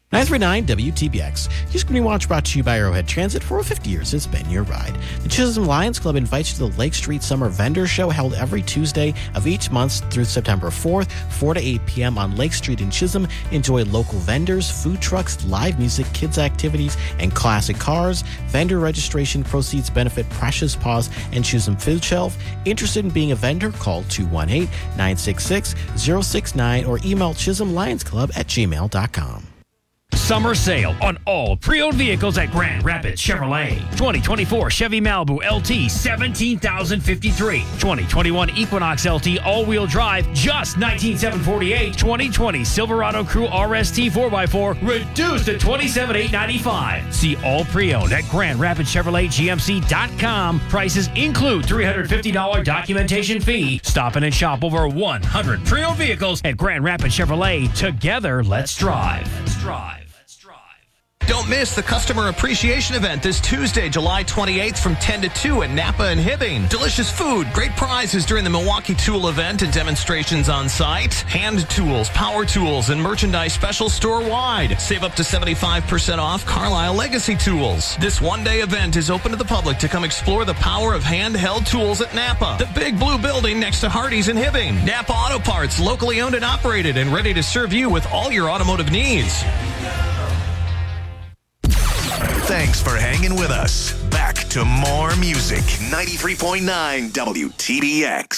939 WTBX. Here's Green Watch, brought to you by Arrowhead Transit. For over 50 years, it's been your ride. The Chisholm Lions Club invites you to the Lake Street Summer Vendor Show, held every Tuesday of each month through September 4th, 4 to 8 p.m. on Lake Street in Chisholm. Enjoy local vendors, food trucks, live music, kids' activities, and classic cars. Vendor registration proceeds benefit Precious Paws and Chisholm Food Shelf. Interested in being a vendor? Call 218-966-069 or email chisholmlionsclub@gmail.com. Summer sale on all pre-owned vehicles at Grand Rapids Chevrolet. 2024 Chevy Malibu LT, $17,053. 2021 Equinox LT all-wheel drive, just $19,748. 2020 Silverado Crew RST 4x4, reduced to $27,895. See all pre-owned at Grand Rapids Chevrolet GMC.com. Prices include $350 documentation fee. Stop in and shop over 100 pre-owned vehicles at Grand Rapids Chevrolet. Together, let's drive. Let's drive. Don't miss the Customer Appreciation Event this Tuesday, July 28th from 10 to 2 at Napa and Hibbing. Delicious food, great prizes during the Milwaukee Tool event and demonstrations on site. Hand tools, power tools, and merchandise specials store-wide. Save up to 75% off Carlisle Legacy Tools. This one-day event is open to the public to come explore the power of handheld tools at Napa. The big blue building next to Hardee's and Hibbing. Napa Auto Parts, locally owned and operated and ready to serve you with all your automotive needs. Thanks for hanging with us. Back to more music. 93.9 WTDX.